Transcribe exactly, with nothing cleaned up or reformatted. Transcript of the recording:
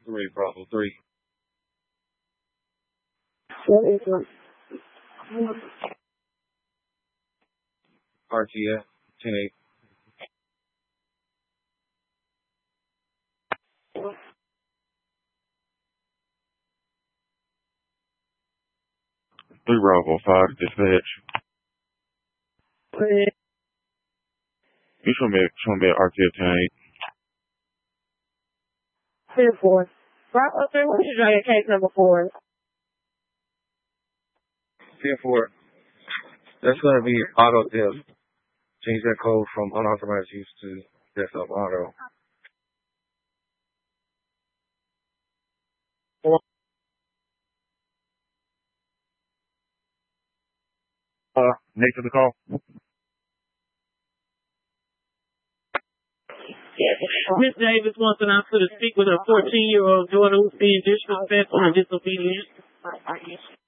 three, Bravo three. What is it? R T F, ten eight. three Bravo five, dispatch. What? You show me, show me R T F ten eight. ten four. Bravo three, what is your case number four? ten four. That's going to be auto theft. Change that code from unauthorized use to desktop auto. Uh, nature of the call? Miss Davis wants an answer to speak with her fourteen-year-old daughter who's being disrespectful and disobedient.